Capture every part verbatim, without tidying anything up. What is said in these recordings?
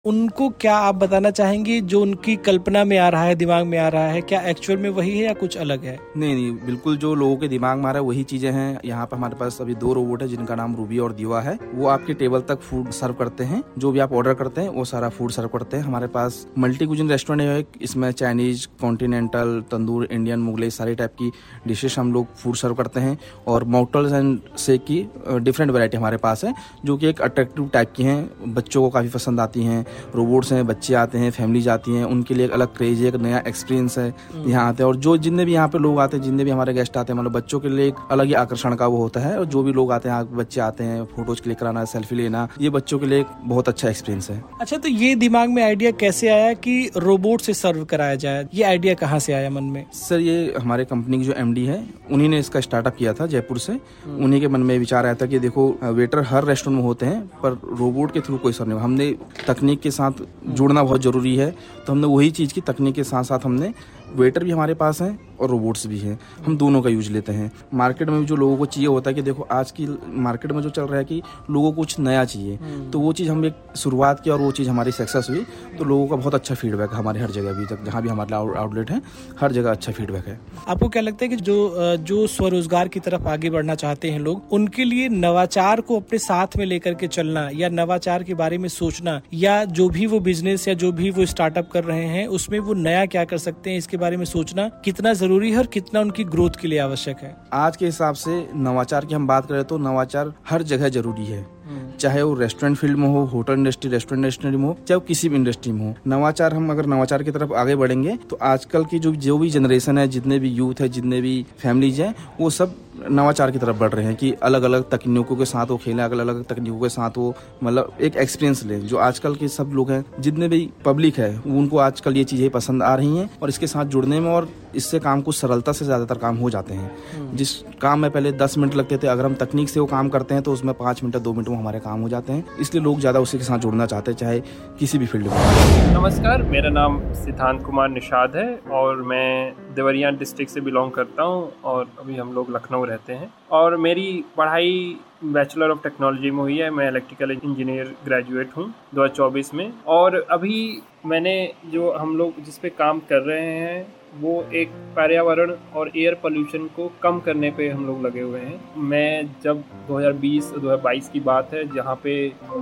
उनको क्या आप बताना चाहेंगे जो उनकी कल्पना में आ रहा है, दिमाग में आ रहा है, क्या एक्चुअल में वही है या कुछ अलग है? नहीं नहीं, बिल्कुल जो लोगों के दिमाग में आ रहा है वही चीजें हैं। यहाँ पर हमारे पास अभी दो रोबोट है जिनका नाम रूबी और दीवा है। वो आपके टेबल तक फूड सर्व करते हैं, जो भी आप ऑर्डर करते हैं वो सारा फूड सर्व करते हैं। हमारे पास मल्टी कुजिन रेस्टोरेंट है, इसमें चाइनीज, कॉन्टिनेंटल, तंदूर, इंडियन, मुगलई सारी टाइप की डिशेस हम लोग फूड सर्व करते हैं। और मॉकटेल्स एंड शेक की डिफरेंट वैरायटी हमारे पास है, जो कि एक अट्रैक्टिव टाइप की हैं, बच्चों को काफी पसंद आती हैं। रोबोट्स हैं, बच्चे आते हैं, फैमिलीज आती हैं, उनके लिए एक अलग क्रेज है, एक नया एक्सपीरियंस है यहाँ आते हैं। और जो जितने भी यहाँ पे लोग आते हैं, जितने भी हमारे गेस्ट आते हैं, मतलब बच्चों के लिए एक अलग ही आकर्षण का वो होता है। और जो भी लोग आते हैं, बच्चे आते हैं, फोटोज क्लिक कराना, सेल्फी लेना, ये बच्चों के लिए एक बहुत अच्छा एक्सपीरियंस है। अच्छा, तो ये दिमाग में आइडिया कैसे आया कि रोबोट से सर्व कराया जाए? ये आइडिया कहाँ से आया मन में? सर, ये हमारे कंपनी की जो एमडी है, उन्हीं ने इसका स्टार्टअप किया था जयपुर से। उन्हीं के मन में विचार आया था कि देखो, वेटर हर रेस्टोरेंट में होते हैं, पर रोबोट के थ्रू कोई सर्व नहीं। हमने तकनीक के साथ जुड़ना बहुत जरूरी है, तो हमने वही चीज की तकनीक के साथ साथ हमने वेटर भी हमारे पास हैं और रोबोट्स भी हैं, हम दोनों का यूज लेते हैं। मार्केट में जो लोगों को चाहिए होता है कि देखो, आज की मार्केट में जो चल रहा है कि लोगों को कुछ नया चाहिए, तो वो चीज़ हम एक शुरुआत की और वो चीज़ हमारी सक्सेस हुई। तो लोगों का बहुत अच्छा फीडबैक है हमारे हर जगह, अभी तक जहाँ भी हमारे आउटलेट है, हर जगह अच्छा फीडबैक है। आपको क्या लगता है कि जो जो स्वरोजगार की तरफ आगे बढ़ना चाहते हैं लोग, उनके लिए नवाचार को अपने साथ में लेकर के चलना या नवाचार के बारे में सोचना, या जो भी वो बिजनेस या जो भी वो स्टार्टअप कर रहे हैं उसमें वो नया क्या कर सकते हैं, इसके बारे में सोचना कितना जरूरी है और कितना उनकी ग्रोथ के लिए आवश्यक है? आज के हिसाब से नवाचार की हम बात करें तो नवाचार हर जगह जरूरी है, चाहे वो रेस्टोरेंट फील्ड में हो, होटल इंडस्ट्री, रेस्टोरेंट इंडस्ट्री में हो, चाहे वो किसी भी इंडस्ट्री में हो। नवाचार, हम अगर नवाचार की तरफ आगे बढ़ेंगे तो आजकल की जो जो भी जनरेशन है, जितने भी यूथ है, जितने भी फैमिलीज हैं, वो सब नवाचार की तरफ बढ़ रहे हैं कि अलग अलग तकनीकों के साथ वो खेलें, अलग अलग तकनीकों के साथ वो मतलब एक एक्सपीरियंस लें। जो आजकल के सब लोग हैं, जितने भी पब्लिक है, उनको आजकल ये चीजें पसंद आ रही हैं और इसके साथ जुड़ने में, और इससे काम को सरलता से ज्यादातर काम हो जाते हैं। जिस काम में पहले दस मिनट लगते थे, अगर हम तकनीक से वो काम करते हैं तो उसमें पाँच मिनट दो मिनट में हमारे काम हो जाते हैं। इसलिए लोग ज्यादा उसी के साथ जुड़ना चाहते हैं, चाहे किसी भी फील्ड में। नमस्कार, मेरा नाम सिद्धांत कुमार निषाद है और मैं देवरिया डिस्ट्रिक्ट से बिलोंग करता हूँ और अभी हम लोग लखनऊ रहते हैं। और मेरी पढ़ाई बैचलर ऑफ टेक्नोलॉजी में हुई है। मैं इलेक्ट्रिकल इंजीनियर ग्रेजुएट हूँ दो हज़ार चौबीस में। और अभी मैंने जो हम लोग जिस पे काम कर रहे हैं वो एक पर्यावरण और एयर पोल्यूशन को कम करने पे हम लोग लगे हुए हैं। मैं जब दो हज़ार बीस दो हज़ार बाईस की बात है, जहाँ पे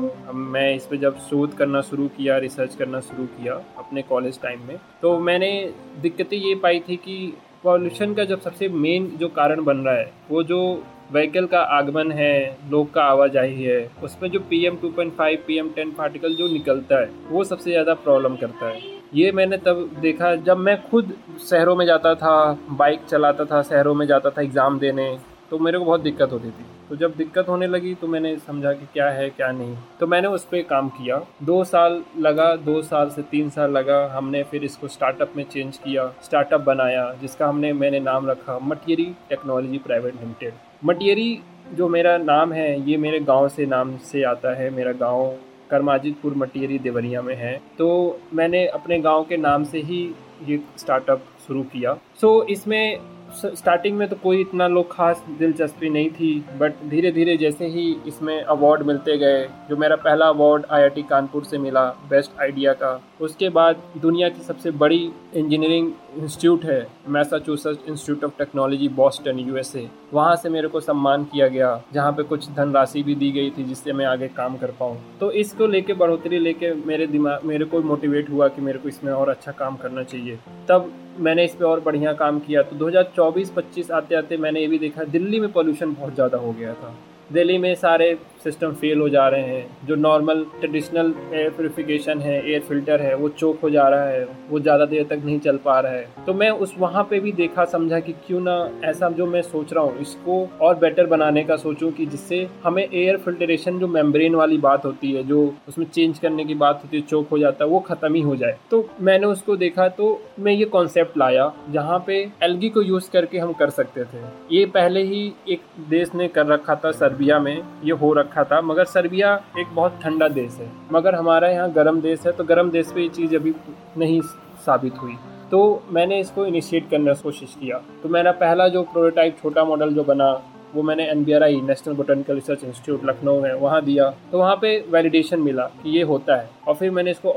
मैं इस पे जब शोध करना शुरू किया, रिसर्च करना शुरू किया अपने कॉलेज टाइम में, तो मैंने दिक्कतें ये पाई थी कि पॉल्यूशन का जब सबसे मेन जो कारण बन रहा है, वो जो व्हीकल का आगमन है, लोग का आवाजाही है, उसमें जो P M two point five, P M ten particle जो निकलता है, वो सबसे ज़्यादा प्रॉब्लम करता है। ये मैंने तब देखा जब मैं खुद शहरों में जाता था, बाइक चलाता था, शहरों में जाता था एग्ज़ाम देने, तो मेरे को बहुत दिक्कत होती थी। तो जब दिक्कत होने लगी तो मैंने समझा कि क्या है क्या नहीं, तो मैंने उस पर काम किया। दो साल लगा, दो साल से तीन साल लगा। हमने फिर इसको स्टार्टअप में चेंज किया, स्टार्टअप बनाया, जिसका हमने मैंने नाम रखा मटियरी टेक्नोलॉजी प्राइवेट लिमिटेड। मटियरी जो मेरा नाम है, ये मेरे गांव से नाम से आता है। मेरा गांव करमाजितपुर मटियरी देवरिया में है। तो मैंने अपने गांव के नाम से ही ये स्टार्टअप शुरू किया। सो इसमें स्टार्टिंग में तो कोई इतना लोग खास दिलचस्पी नहीं थी, बट धीरे धीरे जैसे ही इसमें अवार्ड मिलते गए, जो मेरा पहला award I I T Kanpur से मिला बेस्ट आइडिया का, उसके बाद दुनिया की सबसे बड़ी इंजीनियरिंग इंस्टीट्यूट है Massachusetts institute of technology Boston U S A, वहाँ से मेरे को सम्मान किया गया, जहाँ पे कुछ धनराशि भी दी गई थी जिससे मैं आगे काम कर पाऊँ। तो इसको लेके बढ़ोतरी लेके मेरे दिमाग मेरे को मोटिवेट हुआ कि मेरे को इसमें और अच्छा काम करना चाहिए। तब मैंने इस पे और बढ़िया काम किया। तो दो हज़ार चौबीस पच्चीस आते आते मैंने ये भी देखा दिल्ली में पोल्यूशन बहुत ज़्यादा हो गया था। दिल्ली में सारे सिस्टम फेल हो जा रहे हैं। जो नॉर्मल ट्रेडिशनल एयर प्योरिफिकेशन है, एयर फिल्टर है, वो चोक हो जा रहा है, वो ज़्यादा देर तक नहीं चल पा रहा है। तो मैं उस वहाँ पे भी देखा, समझा कि क्यों ना ऐसा जो मैं सोच रहा हूँ इसको और बेटर बनाने का सोचूं, कि जिससे हमें एयर फिल्टरेशन जो मेम्ब्रेन वाली बात होती है, जो उसमें चेंज करने की बात होती है, चोक हो जाता है, वो ख़त्म ही हो जाए। तो मैंने उसको देखा, तो मैं ये कॉन्सेप्ट लाया जहाँ पे एल्गी को यूज़ करके हम कर सकते थे। ये पहले ही एक देश ने कर रखा था, सर्बिया में ये हो रखा था, मगर सर्बिया एक बहुत ठंडा देश है, मगर हमारा यहाँ गर्म देश है। तो गर्म देश पे ये चीज़ अभी नहीं साबित हुई। तो मैंने इसको इनिशिएट करने की कोशिश किया। तो मेरा पहला जो प्रोटोटाइप छोटा मॉडल जो बना, वो मैंने N B are I national botanical research institute Lucknow है वहाँ दिया। तो वहाँ पे वैलिडेशन मिला कि ये होता है। और फिर मैंने इसको